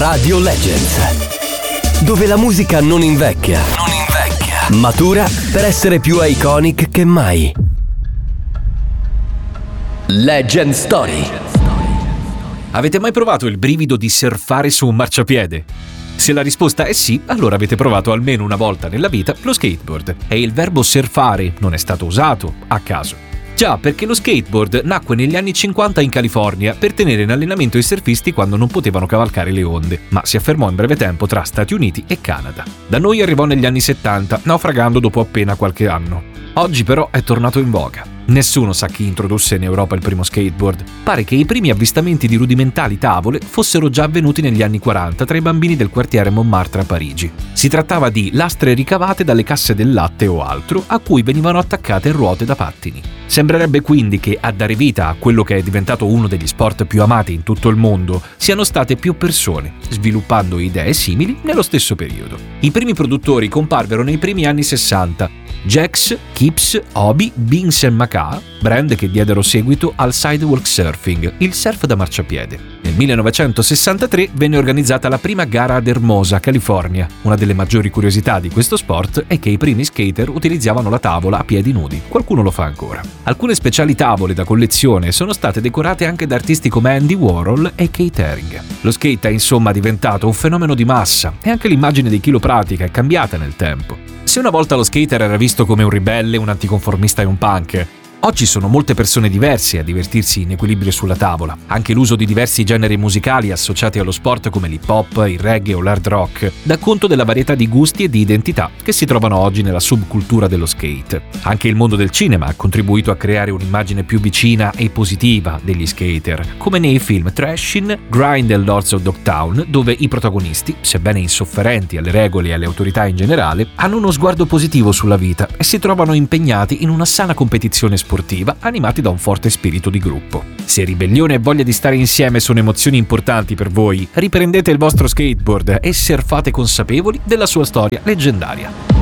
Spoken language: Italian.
Radio Legends, dove la musica non invecchia, matura per essere più iconic che mai. Legend Story. Avete mai provato il brivido di surfare su un marciapiede? Se la risposta è sì, allora avete provato almeno una volta nella vita lo skateboard. E il verbo surfare non è stato usato a caso. Già, perché lo skateboard nacque negli anni 50 in California per tenere in allenamento i surfisti quando non potevano cavalcare le onde, ma si affermò in breve tempo tra Stati Uniti e Canada. Da noi arrivò negli anni 70, naufragando dopo appena qualche anno. Oggi però è tornato in voga. Nessuno sa chi introdusse in Europa il primo skateboard. Pare che i primi avvistamenti di rudimentali tavole fossero già avvenuti negli anni 40 tra i bambini del quartiere Montmartre a Parigi. Si trattava di lastre ricavate dalle casse del latte o altro a cui venivano attaccate ruote da pattini. Sembrerebbe quindi che a dare vita a quello che è diventato uno degli sport più amati in tutto il mondo siano state più persone, sviluppando idee simili nello stesso periodo. I primi produttori comparvero nei primi anni 60. Jax, Kips, Hobby, Binks & Maca, brand che diedero seguito al sidewalk surfing, il surf da marciapiede. Nel 1963 venne organizzata la prima gara ad Hermosa, California. Una delle maggiori curiosità di questo sport è che i primi skater utilizzavano la tavola a piedi nudi. Qualcuno lo fa ancora. Alcune speciali tavole da collezione sono state decorate anche da artisti come Andy Warhol e Keith Haring. Lo skate è insomma diventato un fenomeno di massa e anche l'immagine di chi lo pratica è cambiata nel tempo. Se una volta lo skater era visto come un ribelle, un anticonformista e un punk, oggi sono molte persone diverse a divertirsi in equilibrio sulla tavola. Anche l'uso di diversi generi musicali associati allo sport come l'hip hop, il reggae o l'hard rock dà conto della varietà di gusti e di identità che si trovano oggi nella subcultura dello skate. Anche il mondo del cinema ha contribuito a creare un'immagine più vicina e positiva degli skater, come nei film Trashin', Grind e Lords of Dogtown, dove i protagonisti, sebbene insofferenti alle regole e alle autorità in generale, hanno uno sguardo positivo sulla vita e si trovano impegnati in una sana competizione sportiva animati da un forte spirito di gruppo. Se ribellione e voglia di stare insieme sono emozioni importanti per voi, riprendete il vostro skateboard e surfate consapevoli della sua storia leggendaria.